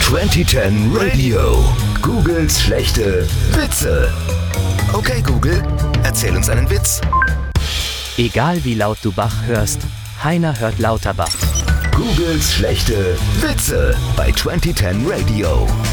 2010 Radio. Googles schlechte Witze. Okay, Google, erzähl uns einen Witz. Egal wie laut du Bach hörst, Heiner hört Lauterbach. Googles schlechte Witze bei 2010 Radio.